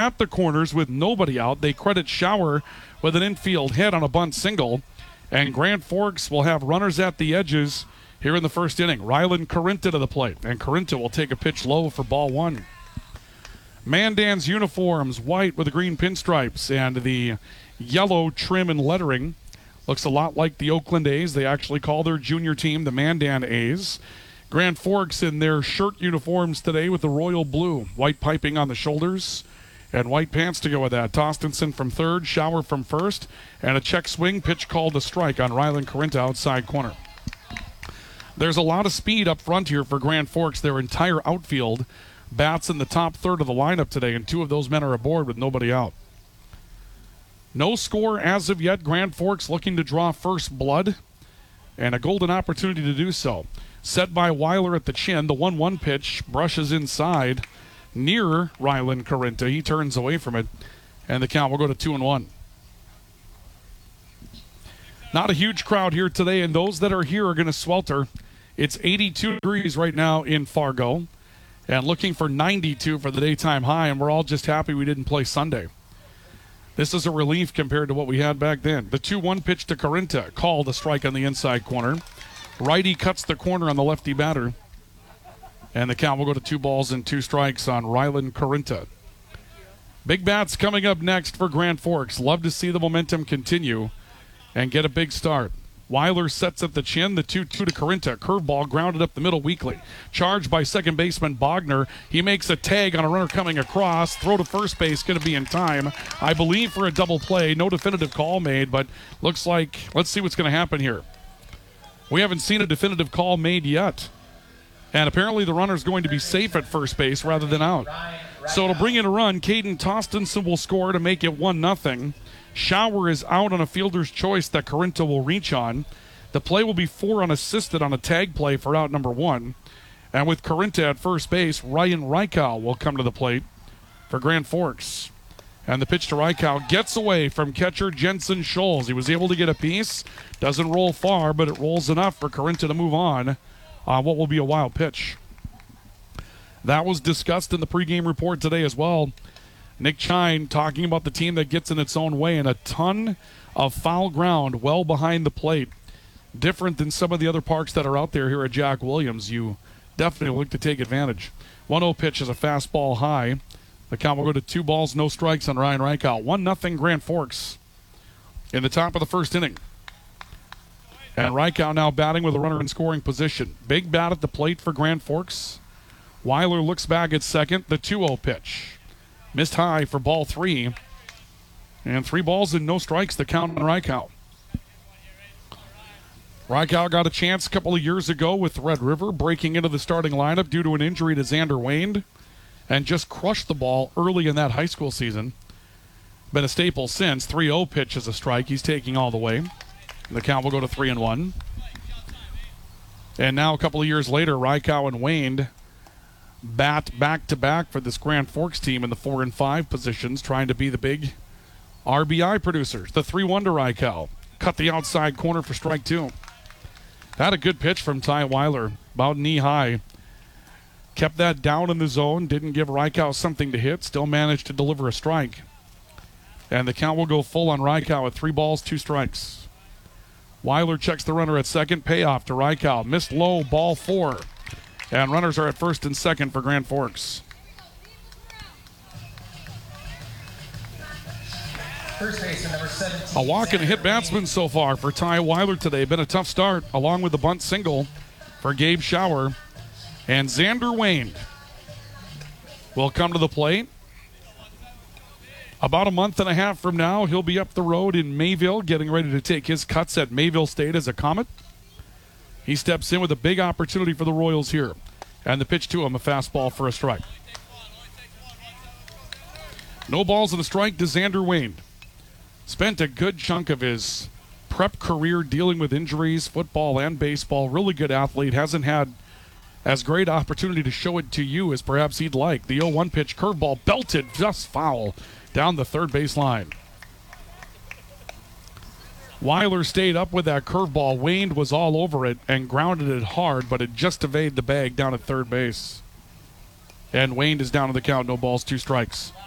at the corners with nobody out. They credit Shower with an infield hit on a bunt single. And Grand Forks will have runners at the edges here in the first inning. Rylan Carinta to the plate. And Carinta will take a pitch low for ball one. Mandan's uniforms, white with the green pinstripes and the yellow trim and lettering. Looks a lot like the Oakland A's. They actually call their junior team the Mandan A's. Grand Forks in their shirt uniforms today with the royal blue. White piping on the shoulders and white pants to go with that. Tostenson from third, Shower from first, and a check swing, pitch called a strike on Rylan Carinta outside corner. There's a lot of speed up front here for Grand Forks. Their entire outfield bats in the top third of the lineup today, and two of those men are aboard with nobody out. No score as of yet. Grand Forks looking to draw first blood, and a golden opportunity to do so. Set by Weiler at the chin. The 1-1 pitch brushes inside near Rylan Carinta. He turns away from it, and the count will go to 2-1. Not a huge crowd here today, and those that are here are going to swelter. It's 82 degrees right now in Fargo, and looking for 92 for the daytime high, and we're all just happy we didn't play Sunday. This is a relief compared to what we had back then. The 2-1 pitch to Carinta, called a strike on the inside corner. Righty cuts the corner on the lefty batter. And the count will go to 2 balls and 2 strikes on Rylan Carinta. Big bats coming up next for Grand Forks. Love to see the momentum continue and get a big start. Weiler sets at the chin, the 2-2 to Carinta. Curveball grounded up the middle weakly. Charged by second baseman Bogner. He makes a tag on a runner coming across. Throw to first base, going to be in time, I believe, for a double play. No definitive call made, but looks like, let's see what's going to happen here. We haven't seen a definitive call made yet. And apparently the runner's going to be safe at first base rather than out. So it'll bring in a run. Caden Tostenson will score to make it 1-0. Shower is out on a fielder's choice that Carinta will reach on. The play will be 4 unassisted on a tag play for out number 1. And with Carinta at first base, Ryan Rykow will come to the plate for Grand Forks. And the pitch to Rykow gets away from catcher Jensen Scholes. He was able to get a piece. Doesn't roll far, but it rolls enough for Carinta to move on what will be a wild pitch. That was discussed in the pregame report today as well. Nick Chine talking about the team that gets in its own way and a ton of foul ground well behind the plate. Different than some of the other parks that are out there here at Jack Williams. You definitely look to take advantage. 1-0 pitch is a fastball high. The count will go to 2 balls, no strikes on Ryan Rykow. 1-0 Grand Forks in the top of the first inning. And Rykow now batting with a runner in scoring position. Big bat at the plate for Grand Forks. Weiler looks back at second. The 2-0 pitch. Missed high for ball 3. And 3 balls and no strikes, the count on Rykow. Rykow got a chance a couple of years ago with Red River, breaking into the starting lineup due to an injury to Xander Wayne, and just crushed the ball early in that high school season. Been a staple since. 3-0 pitch is a strike. He's taking all the way. The count will go to 3-1. And now a couple of years later, Rykow and Wayne bat back-to-back for this Grand Forks team in the 4 and 5 positions, trying to be the big RBI producers. The 3-1 to Rykow. Cut the outside corner for strike 2. Had a good pitch from Ty Weiler, about knee-high. Kept that down in the zone, didn't give Rykow something to hit, still managed to deliver a strike. And the count will go full on Rykow at 3 balls, 2 strikes. Weiler checks the runner at second, payoff to Rykow. Missed low, ball 4. And runners are at first and second for Grand Forks. First baseman, number 17. A walk and a hit batsman so far for Ty Weiler today. Been a tough start, along with the bunt single for Gabe Shower. And Xander Wayne will come to the plate. About a month and a half from now, he'll be up the road in Mayville, getting ready to take his cuts at Mayville State as a Comet. He steps in with a big opportunity for the Royals here. And the pitch to him, a fastball for a strike. No balls and a strike to Xander Wayne. Spent a good chunk of his prep career dealing with injuries, football and baseball. Really good athlete. Hasn't had as great opportunity to show it to you as perhaps he'd like. The 0-1 pitch, curveball belted just foul down the third base line. Weiler stayed up with that curveball. Wayne was all over it and grounded it hard, but it just evaded the bag down at third base. And Wayne is down to the count, no balls, 2 strikes.